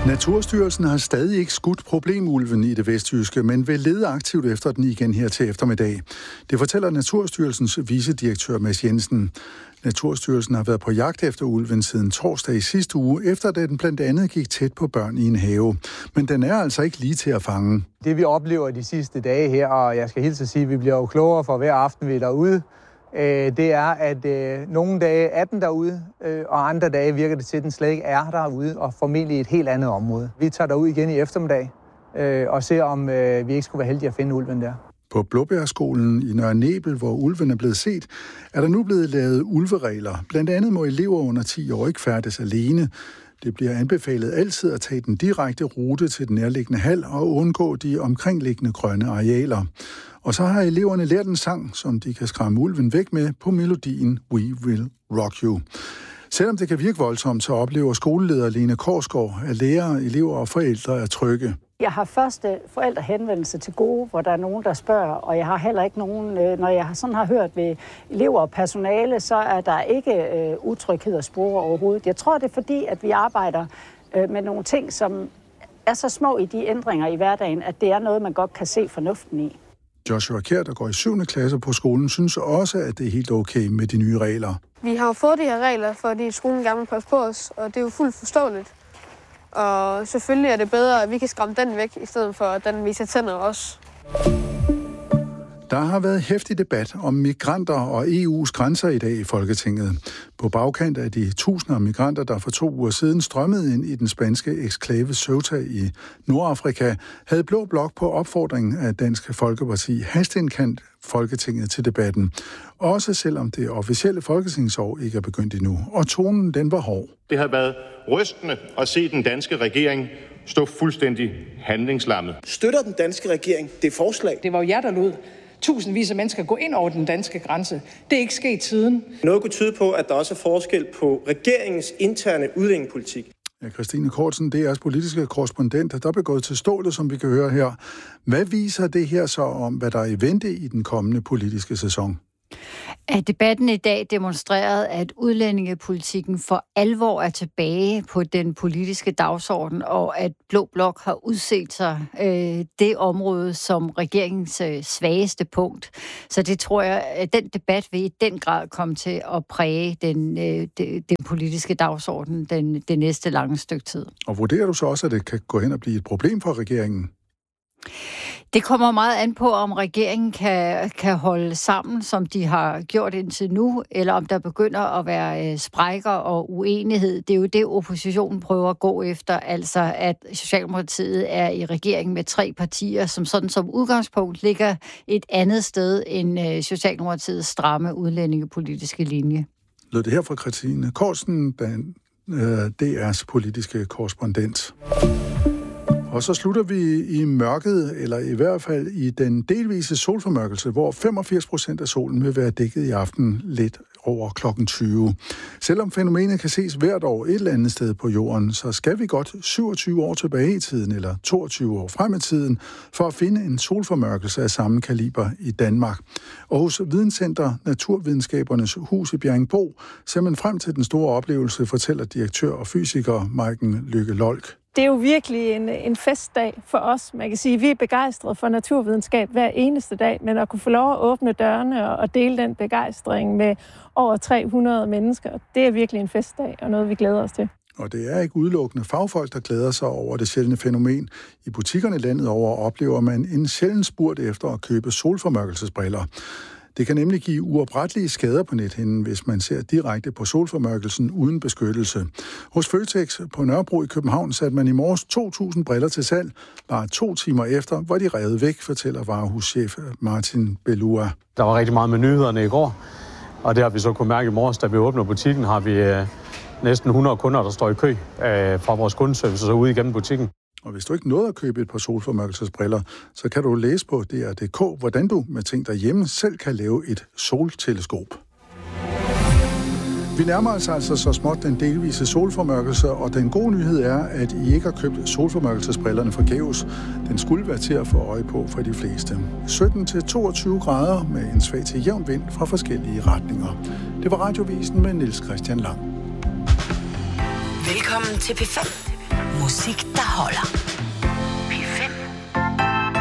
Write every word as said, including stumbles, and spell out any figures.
Naturstyrelsen har stadig ikke skudt problemulven i det vestjyske, men vil lede aktivt efter den igen her til eftermiddag. Det fortæller Naturstyrelsens vicedirektør Mads Jensen. Naturstyrelsen har været på jagt efter ulven siden torsdag i sidste uge, efter at den blandt andet gik tæt på børn i en have. Men den er altså ikke lige til at fange. Det vi oplever de sidste dage her, og jeg skal hilse at sige, at vi bliver jo klogere for hver aften, vi er derude, det er, at nogle dage er den derude, og andre dage virker det til, at den slet ikke er derude, og formentlig i et helt andet område. Vi tager derud igen i eftermiddag og ser, om vi ikke skulle være heldige at finde ulven der. På Blåbærskolen i Nørre Nebel, hvor ulven er blevet set, er der nu blevet lavet ulveregler. Blandt andet må elever under ti år ikke færdes alene. Det bliver anbefalet altid at tage den direkte rute til den nærliggende hal og undgå de omkringliggende grønne arealer. Og så har eleverne lært en sang, som de kan skræmme ulven væk med på melodien We Will Rock You. Selvom det kan virke voldsomt, så oplever skoleleder Lene Korsgaard, at lærere, elever og forældre er trygge. Jeg har første forældrehenvendelse til gode, hvor der er nogen, der spørger, og jeg har heller ikke nogen, når jeg sådan har hørt ved elever og personale, så er der ikke uh, utryghed og spore overhovedet. Jeg tror, det er fordi, at vi arbejder uh, med nogle ting, som er så små i de ændringer i hverdagen, at det er noget, man godt kan se fornuften i. Joshua Kjær, der går i syvende klasse på skolen, synes også, at det er helt okay med de nye regler. Vi har jo fået de her regler, fordi skolen gerne vil passe på os, og det er jo fuldt forståeligt. Og selvfølgelig er det bedre, at vi kan skræmme den væk, i stedet for at den viser tænder også. Der har været heftig debat om migranter og E U's grænser i dag i Folketinget. På bagkant af de tusinder af migranter, der for to uger siden strømmede ind i den spanske eksklave Ceuta i Nordafrika, havde Blå Blok på opfordring af Dansk Folkeparti hasteindkaldt Folketinget til debatten. Også selvom det officielle folketingsår ikke er begyndt endnu. Og tonen, den var hård. Det har været rystende at se den danske regering stå fuldstændig handlingslammet. Støtter den danske regering det forslag? Det var jo jer, der lod tusindvis af mennesker gå ind over den danske grænse. Det er ikke sket siden. Noget kunne tyde på, at der også er forskel på regeringens interne udlændingepolitik. Ja, Christine Kortsen, D R's politiske korrespondent, der er gået til stålet, som vi kan høre her. Hvad viser det her så om, hvad der er i vente i den kommende politiske sæson? At debatten i dag demonstrerede, at udlændingepolitikken for alvor er tilbage på den politiske dagsorden, og at Blå Blok har udset sig øh, det område som regeringens øh, svageste punkt. Så det tror jeg, at den debat vil i den grad komme til at præge den, øh, de, den politiske dagsorden den, det næste lange stykke tid. Og vurderer du så også, at det kan gå hen og blive et problem for regeringen? Det kommer meget an på, om regeringen kan, kan holde sammen, som de har gjort indtil nu, eller om der begynder at være øh, sprækker og uenighed. Det er jo det, oppositionen prøver at gå efter, altså at Socialdemokratiet er i regering med tre partier, som sådan som udgangspunkt ligger et andet sted end øh, Socialdemokratiets stramme udlændingepolitiske linje. Lød det her fra Christine Kortsen, øh, D R's politiske korrespondent. Og så slutter vi i mørket, eller i hvert fald i den delvise solformørkelse, hvor femogfirs procent af solen vil være dækket i aften lidt over klokken tyve. Selvom fænomenet kan ses hvert år et eller andet sted på jorden, så skal vi godt syvogtyve år tilbage i tiden, eller toogtyve år frem i tiden, for at finde en solformørkelse af samme kaliber i Danmark. Og hos Videnscenter Naturvidenskabernes Hus i Bjerringbro ser man frem til den store oplevelse, fortæller direktør og fysiker Maiken Lykke Lolk. Det er jo virkelig en, en festdag for os. Man kan sige, at vi er begejstrede for naturvidenskab hver eneste dag, men at kunne få lov at åbne dørene og dele den begejstring med over tre hundrede mennesker, det er virkelig en festdag og noget, vi glæder os til. Og det er ikke udelukkende fagfolk, der glæder sig over det sjældne fænomen. I butikkerne landet over oplever man en sjælden spurt efter at købe solformørkelsesbriller. Det kan nemlig give uoprettelige skader på nethinden, hvis man ser direkte på solformørkelsen uden beskyttelse. Hos Føtex på Nørrebro i København satte man i morges to tusind briller til salg. Bare to timer efter var de revet væk, fortæller varehuschef Martin Belua. Der var rigtig meget med nyhederne i går, og det har vi så kunne mærke i morges, da vi åbner butikken, har vi øh, næsten hundrede kunder, der står i kø øh, fra vores kundeservice og så ude igennem butikken. Og hvis du ikke nåede at købe et par solformørkelsesbriller, så kan du læse på D R punktum d k, hvordan du med ting derhjemme selv kan lave et solteleskop. Vi nærmer os altså så småt den delvise solformørkelse, og den gode nyhed er, at I ikke har købt solformørkelsesbrillerne forgæves. Den skulle være til at få øje på for de fleste. sytten til toogtyve grader med en svag til jævn vind fra forskellige retninger. Det var Radiovisen med Niels Christian Lang. Velkommen til P fem. Musik, der holder.